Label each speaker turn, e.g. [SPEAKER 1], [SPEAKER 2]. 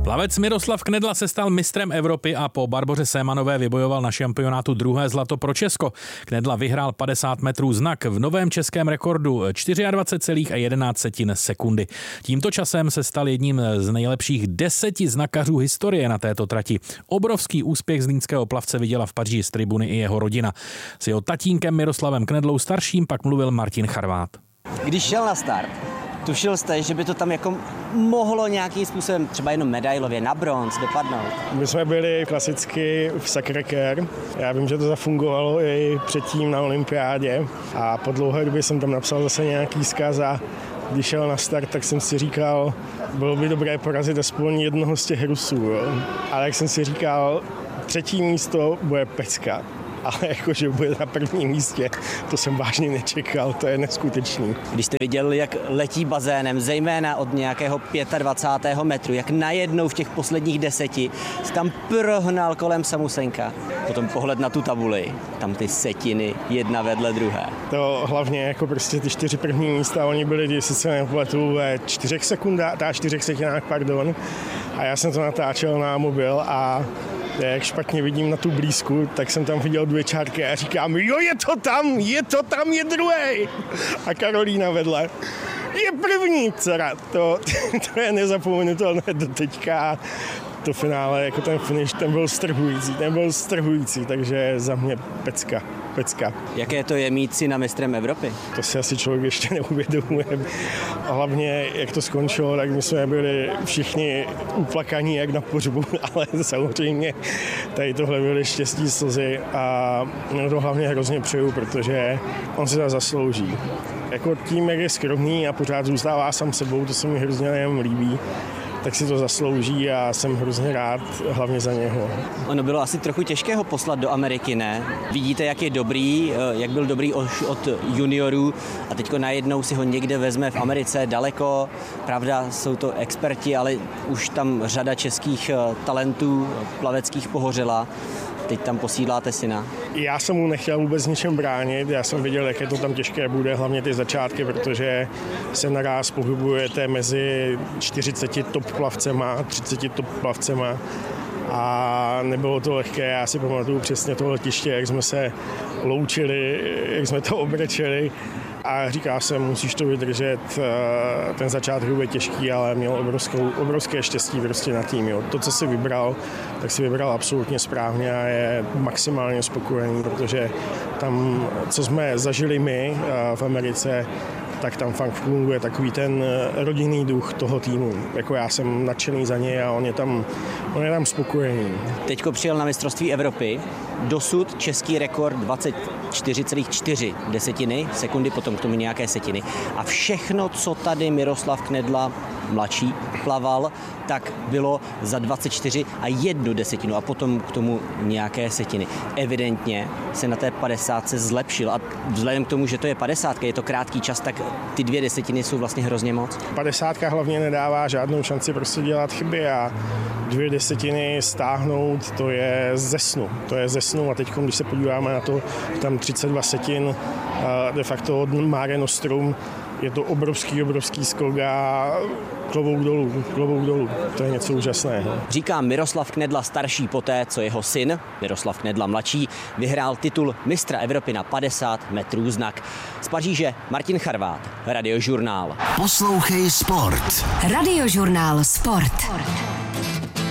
[SPEAKER 1] Plavec Miroslav Knedla se stal mistrem Evropy a po Barboře Sémanové vybojoval na šampionátu druhé zlato pro Česko. Knedla vyhrál 50 metrů znak v novém českém rekordu 24,11 sekundy. Tímto časem se stal jedním z nejlepších 10 znakařů historie na této trati. Obrovský úspěch zlínského plavce viděla v Paříži z tribuny i jeho rodina. S jeho tatínkem Miroslavem Knedlou starším pak mluvil Martin Charvát.
[SPEAKER 2] Když šel na start, tušil jste, že by to tam jako mohlo nějakým způsobem třeba jenom medailově na bronz dopadnout?
[SPEAKER 3] My jsme byli klasicky v Sacré-Cœur. Já vím, že to zafungovalo i předtím na olympiádě a po dlouhé době jsem tam napsal zase nějaký vzkaz a když šel na start, tak jsem si říkal, bylo by dobré porazit aspoň jednoho z těch Rusů. Jo? Ale jak jsem si říkal, třetí místo bude pecka. Ale jakože bude na prvním místě, to jsem vážně nečekal, to je neskutečný.
[SPEAKER 2] Když jste viděl, jak letí bazénem, zejména od nějakého 25. metru, jak najednou v těch posledních 10 se tam prohnal kolem Samusenka. Potom pohled na tu tabuli, tam ty setiny jedna vedle druhé.
[SPEAKER 3] To hlavně jako prostě ty 4 první místa, oni byli, jestli se nepletu, ve 4 setinách, pardon. A já jsem to natáčel na mobil a jak špatně vidím na tu blízku, tak jsem tam viděl 2 čárky a říkám, jo, je to tam, je druhý. A Karolína vedle. Je první, dcera. To je nezapomenutelné do teďka. To finále, jako ten finish, ten byl strhující, takže za mě pecka.
[SPEAKER 2] Jaké to je mít syna mistrem Evropy?
[SPEAKER 3] To si asi člověk ještě neuvědomuje. A hlavně, jak to skončilo, tak my jsme byli všichni uplakaní jak na pohřbu, ale samozřejmě tady tohle byly štěstí slzy a to hlavně hrozně přeju, protože on si to zaslouží. Jako tím, jak je skromný a pořád zůstává sám sebou, to se mi hrozně nejen líbí, tak si to zaslouží a jsem hrozně rád, hlavně za něho.
[SPEAKER 2] Ono bylo asi trochu těžké ho poslat do Ameriky, ne? Vidíte, jak je dobrý, jak byl dobrý od juniorů a teďko najednou si ho někde vezme v Americe daleko. Pravda, jsou to experti, ale už tam řada českých talentů plaveckých pohořela. Teď tam posíláte syna.
[SPEAKER 3] Já jsem mu nechtěl vůbec ničem bránit, já jsem viděl, jaké to tam těžké bude, hlavně ty začátky, protože se naráz pohybujete mezi 40 top plavcema, 30 top plavcema a nebylo to lehké. Já si pamatuju přesně to letiště, jak jsme se loučili, jak jsme to obrečeli a říkal jsem, musíš to vydržet, ten začátek bude těžký, ale měl obrovské štěstí prostě na tým. Jo. To, co si vybral, tak si vybral absolutně správně a je maximálně spokojený, protože tam, co jsme zažili my v Americe, tak tam fakt funguje takový ten rodinný duch toho týmu. Jako já jsem nadšený za něj a on je tam spokojený.
[SPEAKER 2] Teďko přijel na mistrovství Evropy. Dosud český rekord 24,4 sekundy, potom k tomu nějaké setiny. A všechno, co tady Miroslav Knedla mladší plaval, tak bylo za 24,1 a potom k tomu nějaké setiny. Evidentně se na té 50 zlepšil a vzhledem k tomu, že to je 50, je to krátký čas, tak ty 2 desetiny jsou vlastně hrozně moc.
[SPEAKER 3] 50 hlavně nedává žádnou šanci prostě dělat chyby a 2 desetiny stáhnout, to je ze snu. A teď, když se podíváme na to, tam 32 setin, de facto od Mare Nostrum, je to obrovský skok a klobouk dolů. To je něco úžasného.
[SPEAKER 2] Říká Miroslav Knedla starší poté, co jeho syn, Miroslav Knedla mladší, vyhrál titul mistra Evropy na 50 metrů znak. Z Paříže Martin Charvát, Radiožurnál.
[SPEAKER 4] Poslouchej sport.
[SPEAKER 5] Radiožurnál Sport.